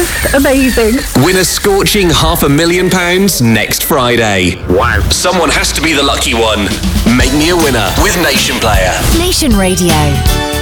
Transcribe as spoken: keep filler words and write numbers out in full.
just amazing. Win a scorching half a million pounds next Friday. Wow. Someone has to be the lucky one. Make me a winner with Nation Player. Nation Radio.